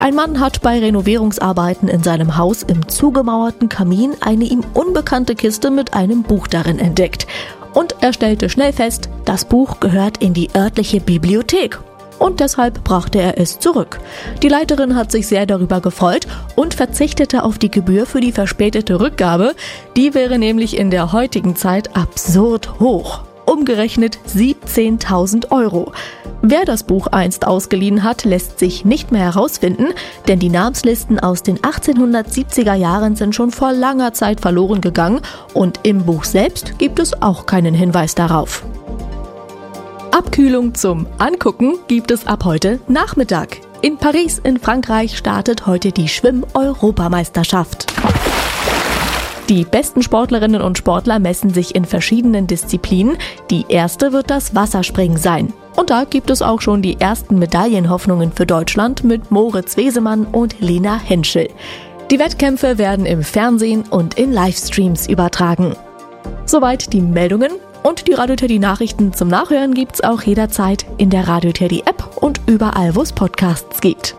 Ein Mann hat bei Renovierungsarbeiten in seinem Haus im zugemauerten Kamin eine ihm unbekannte Kiste mit einem Buch darin entdeckt. Und er stellte schnell fest, das Buch gehört in die örtliche Bibliothek. Und deshalb brachte er es zurück. Die Leiterin hat sich sehr darüber gefreut und verzichtete auf die Gebühr für die verspätete Rückgabe. Die wäre nämlich in der heutigen Zeit absurd hoch. Umgerechnet 17.000 €. Wer das Buch einst ausgeliehen hat, lässt sich nicht mehr herausfinden, denn die Namenslisten aus den 1870er Jahren sind schon vor langer Zeit verloren gegangen und im Buch selbst gibt es auch keinen Hinweis darauf. Abkühlung zum Angucken gibt es ab heute Nachmittag. In Paris in Frankreich startet heute die Schwimm-Europameisterschaft. Die besten Sportlerinnen und Sportler messen sich in verschiedenen Disziplinen. Die erste wird das Wasserspringen sein. Und da gibt es auch schon die ersten Medaillenhoffnungen für Deutschland mit Moritz Wesemann und Lena Henschel. Die Wettkämpfe werden im Fernsehen und in Livestreams übertragen. Soweit die Meldungen. Und die Radio Teddy Nachrichten zum Nachhören gibt's auch jederzeit in der Radio Teddy App und überall, wo es Podcasts gibt.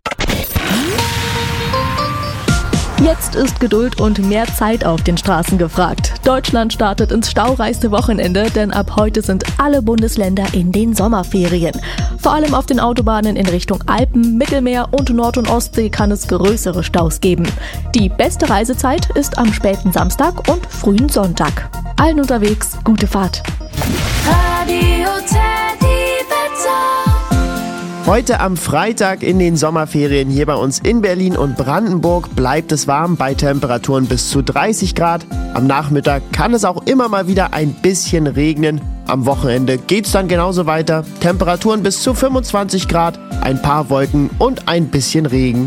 Jetzt ist Geduld und mehr Zeit auf den Straßen gefragt. Deutschland startet ins staureichste Wochenende, denn ab heute sind alle Bundesländer in den Sommerferien. Vor allem auf den Autobahnen in Richtung Alpen, Mittelmeer und Nord- und Ostsee kann es größere Staus geben. Die beste Reisezeit ist am späten Samstag und frühen Sonntag. Allen unterwegs gute Fahrt. Radio Teddy Wetter. Heute am Freitag in den Sommerferien hier bei uns in Berlin und Brandenburg bleibt es warm bei Temperaturen bis zu 30 Grad. Am Nachmittag kann es auch immer mal wieder ein bisschen regnen. Am Wochenende geht's dann genauso weiter. Temperaturen bis zu 25 Grad, ein paar Wolken und ein bisschen Regen.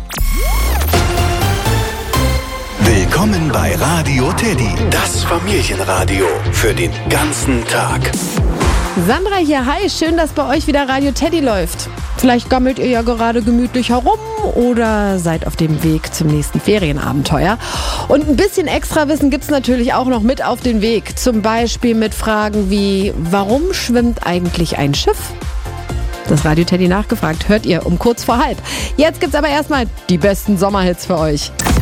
Willkommen bei Radio Teddy, das Familienradio für den ganzen Tag. Sandra hier, hi, schön, dass bei euch wieder Radio Teddy läuft. Vielleicht gammelt ihr ja gerade gemütlich herum oder seid auf dem Weg zum nächsten Ferienabenteuer. Und ein bisschen extra Wissen gibt's natürlich auch noch mit auf den Weg. Zum Beispiel mit Fragen wie, warum schwimmt eigentlich ein Schiff? Das Radio Teddy nachgefragt hört ihr um kurz vor halb. Jetzt gibt's aber erstmal die besten Sommerhits für euch.